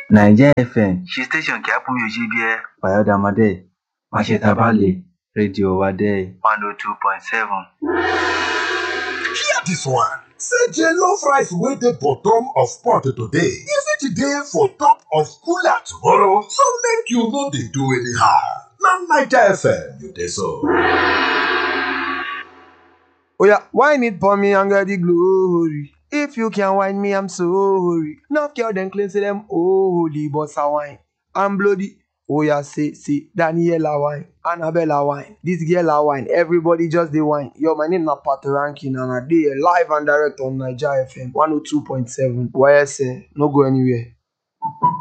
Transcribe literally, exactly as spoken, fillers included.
Naija F M ṣí station kí á pọ́n yóò ṣe bí ẹ Fayọ̀dàmọ́dé Máṣẹ́tàbálẹ̀ rédíò wa dé one oh two point seven. Hear this one. Say jollof rice wey dey bottom of pot today, e fit dey for top of cooler tomorrow, so make you no dey do anyhow. Na Naija F M you dey so. Oya, wine it for me and get the glory. If you can wine me, I'm sorry. Enough girl them claim say them holy, but I wine. I'm bloody. Oya, say, say, Daniela wine, Annabella wine, this girl a wine. Everybody just dey wine. Yo, my name na Pat Ranking and I dey live and direct on Naija F M one oh two point seven. Y S L, no go anywhere.